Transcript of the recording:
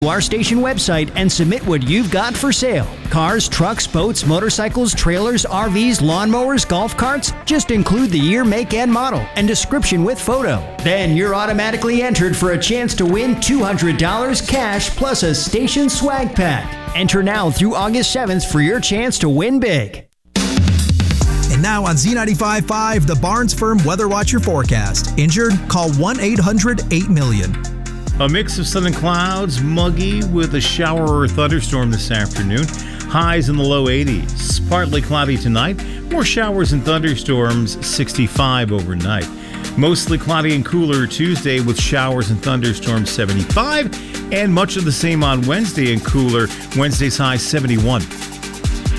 our station website and submit what you've got for sale. Cars, trucks, boats, motorcycles, trailers, RVs, lawnmowers, golf carts. Just include the year, make, and model, and description with photo. Then you're automatically entered for a chance to win $200 cash plus a station swag pack. Enter now through August 7th for your chance to win big. And now on Z95.5, the Barnes Firm Weather Watcher forecast. Injured? Call 1-800-8-million. A mix of sun and clouds, muggy with a shower or thunderstorm this afternoon. Highs in the low 80s. Partly cloudy tonight. More showers and thunderstorms, 65 overnight. Mostly cloudy and cooler Tuesday with showers and thunderstorms, 75. And much of the same on Wednesday and cooler. Wednesday's high, 71.